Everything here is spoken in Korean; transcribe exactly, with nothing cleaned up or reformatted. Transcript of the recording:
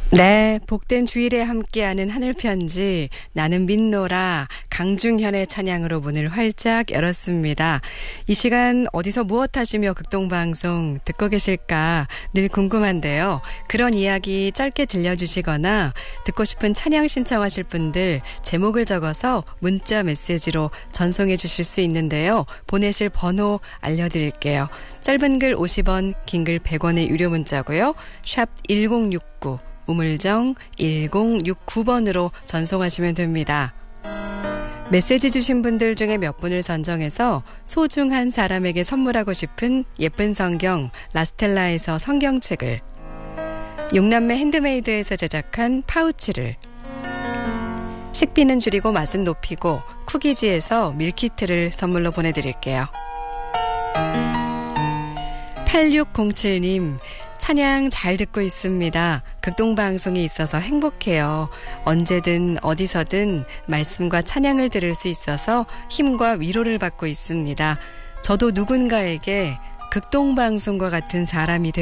네, 복된 주일에 함께하는 하늘편지 나는 민노라 강중현의 찬양으로 문을 활짝 열었습니다. 이 시간 어디서 무엇 하시며 극동방송 듣고 계실까 늘 궁금한데요. 그런 이야기 짧게 들려주시거나 듣고 싶은 찬양 신청하실 분들 제목을 적어서 문자 메시지로 전송해 주실 수 있는데요. 보내실 번호 알려드릴게요. 짧은 글 오십 원, 긴 글 백 원의 유료 문자고요. 샵 일공육구 우물정 일공육구 번으로 전송하시면 됩니다. 메시지 주신 분들 중에 몇 분을 선정해서 소중한 사람에게 선물하고 싶은 예쁜 성경 라스텔라에서 성경책을, 육남매 핸드메이드에서 제작한 파우치를, 식비는 줄이고 맛은 높이고 쿠키지에서 밀키트를 선물로 보내드릴게요. 팔육공칠 님, 찬양 잘 듣고 있습니다. 극동방송이 있어서 행복해요. 언제든 어디서든 말씀과 찬양을 들을 수 있어서 힘과 위로를 받고 있습니다. 저도 누군가에게 극동방송과 같은 사람이